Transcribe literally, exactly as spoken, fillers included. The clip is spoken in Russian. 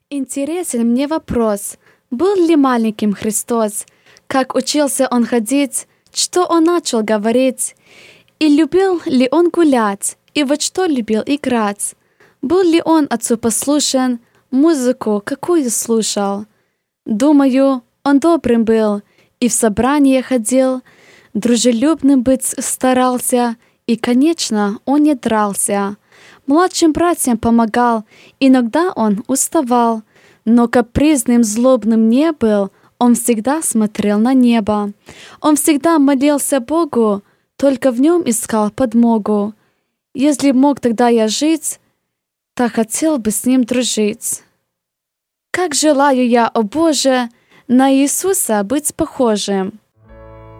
Интересен мне вопрос, был ли маленьким Христос, как учился он ходить, что он начал говорить, и любил ли он гулять, и вот что любил играть. Был ли он отцу послушен, музыку какую слушал. Думаю, он добрым был, и в собрание ходил, дружелюбным быть старался, и, конечно, он не дрался. Младшим братьям помогал, иногда он уставал, но капризным, злобным не был, он всегда смотрел на небо. Он всегда молился Богу, только в нем искал подмогу. Если мог тогда я жить, то хотел бы с ним дружить. Как желаю я, о Боже, на Иисуса быть похожим.